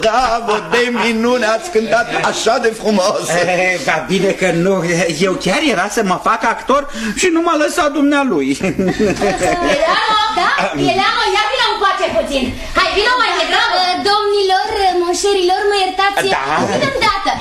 Bravo, de minune, ați cântat așa de frumos. Dar bine că nu, eu chiar era să mă fac actor și nu m-a lăsat dumnealui. Eleano, da? Eleano, ia vină încoace puțin. Hai, vină mai degrabă. Domnilor, moșerilor, mă iertați. Da. Vină-mi dată.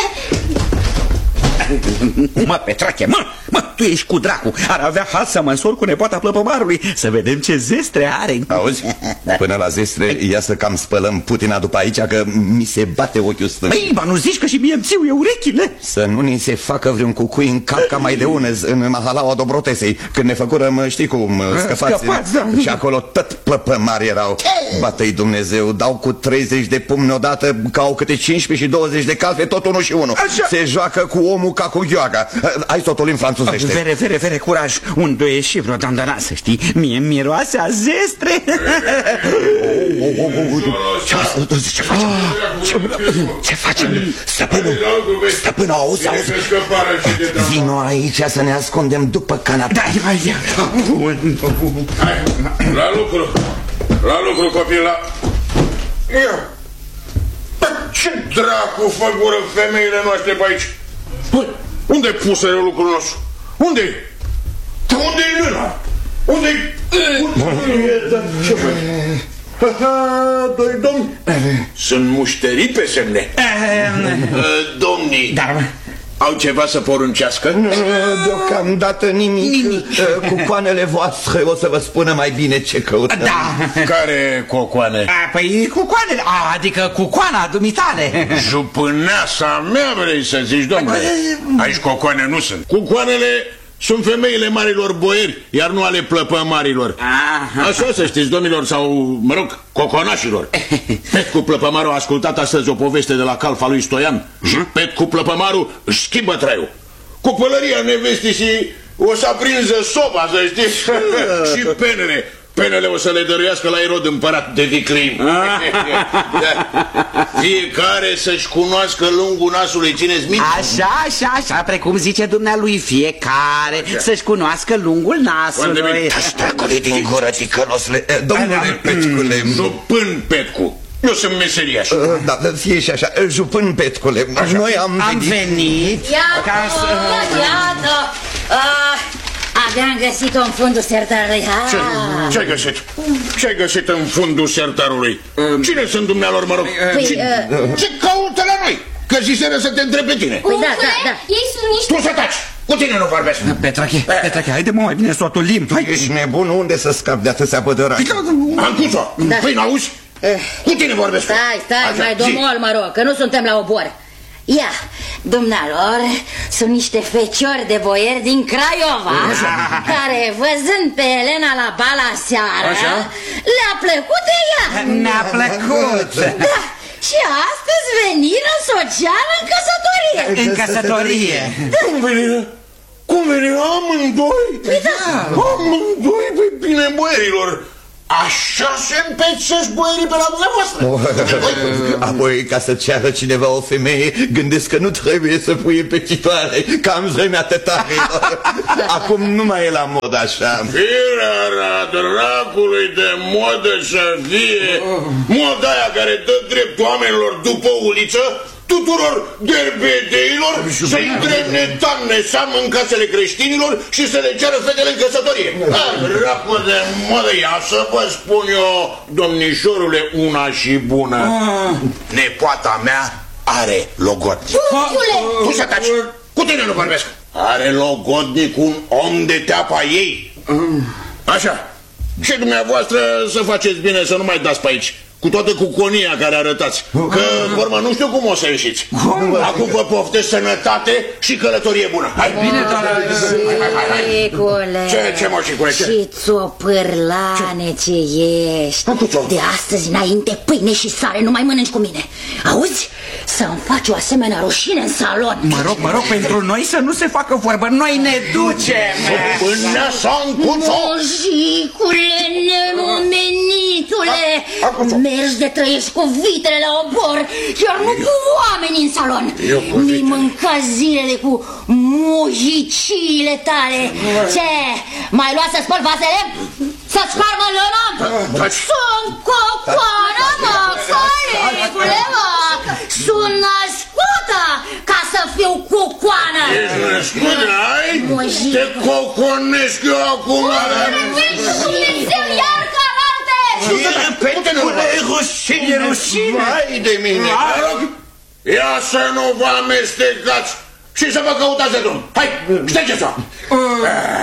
Mă, Petrache, mă, tu ești cu dracu. Ar avea hal să mă însor cu nepoata plăpămarului. Să vedem ce zestre are. Auzi? Până la zestre, ia să cam spălăm putina după aici, că mi se bate ochiul stâng. Băi, ba, nu zici că și mie îmi țiuie urechile? Să nu ni se facă vreun cucui în cap ca mai de unez în mahalaua Dobrotesei, când ne făcurăm, știi cum, scăpați, da. Și acolo tot plăpămari erau. Bată-i Dumnezeu, dau cu 30 de pumni odată, ca au câte 15 și 20 de calfe, tot unul și unul. Așa. Se joacă cu omul ca cu gheoaga. Hai totul în franțuzește. Vere, curaj. Unde e și vreo dandana, să știi. Mie miroase a zestre. Ce facem? Ce facem? Stăpânul, auzi? Vino aici să ne ascundem după canapea. La lucru, copil, la... Ia! Ce dracu făgură femeile noastre pe aici? Păi, unde-i pusă lucrul nostru? Unde-i? Unde-i lâna? Unde-i? Ce faci? Doi domni? Sunt mușterii pe semne. Domnii, Da. au ceva să poruncească? Deocamdată nimic. Cu coanele voastre o să vă spună mai bine ce căutăm. Da. Care cocoane? Păi cu coanele, adică cu coana dumitale. Jupâneasa mea vrei să zici, domnule? Aici cocoane nu sunt. Cucoanele sunt femeile marilor boieri, iar nu ale plăpămarilor. Așa să știți, domnilor, sau, mă rog, coconașilor. Petcu Plăpămarul a ascultat astăzi o poveste de la calfa lui Stoian și Petcu Plăpămarul își schimbă traiul. Cu pălăria nevestii și o să aprinză soba, să știți. Și penele. Penele o să le dăruiască la Irod, împărat de viclim. Fiecare să-și cunoască lungul nasului, țineți minte? Așa, precum zice dumnealui, fiecare să-și cunoască lungul nasului. Dracule din gură, ticălosule. Domnule Petcule. Jupân Petcu. Eu sunt meseriaș. Da, fie și așa. Jupân Petcule. Noi am venit. Iată. Aveam găsit-o în fundul sertarului. Ce-ai găsit? Ce-ai găsit în fundul sertarului? Cine sunt dumnealor, mă rog? Ce caută la noi? Că ziseră să te întreb pe tine. Păi da. Ei sunt niște... Tu să taci! Cu tine nu vorbesc. Petrache, haide-mă mai bine să o tolim. Ești nebun, unde să scapi de atâția pădărași? Ancuțo, păi n-auzi? Cu tine vorbesc. Stai, mai domol, mă rog, că nu suntem la obor. Ia, dumnealor, sunt niște feciori de boieri din Craiova, care, văzând pe Elena la bala seară, le-a plăcut de ea. Ne-a plăcut. Da, și astăzi veniră să o ceară în căsătorie. În căsătorie. Cum veni? Amândoi? Amândoi, păi bine, boierilor. Așa se împețesc boierii pe la dumneavoastră. Apoi, ca să ceară cineva o femeie, gândesc că nu trebuie să pui pe citoare, că am vremea tătarilor. Acum nu mai e la mod așa. Firea dracului de modă să fie moda aia care dă drept oamenilor după uliță, tuturor gerbedeilor, să-i îndrepne tanne seamă în casele creștinilor și să le ceară fetele în căsătorie. Dracu de modă, ia să vă spun eu, domnișorule, una și bună. Nepoata mea are logodnic. Tu să taci, cu tine nu vorbesc. Are logodnic un om de teapa ei. Așa. Și dumneavoastră să faceți bine să nu mai dați pe aici, cu toată cuconia care arătați, că vorba nu știu cum o să ieșiți. Acum vă poftesc sănătate și călătorie bună. Hai, bine, Ce, moșicule? Și țopârlane ce ești. De astăzi înainte pâine și sare nu mai mănânci cu mine. Auzi? Să-mi faci o asemenea rușine în salon. Mă rog, pentru noi să nu se facă vorbă. Noi ne ducem. Până s-a-ncuțo. Mojicule nenumenitule, mergi de trăiești cu vitele la obor, iar nu cu oameni în salon. Mi-ai mâncat zilele cu mojiciile tale. Ce? Mai luat să spăl vasele? Să-ți carmă lănă? Sunt cocoană, mă, colegule, mă. Sunt născută ca să fiu cocoană. Ești născută, ai? Te coconesc eu acum. Dumnezeu, iar calante! Rușine, rușine! Hai de mine! Ia să nu vă amestecați și să vă căutați de drum. Hai, ștergeți-o!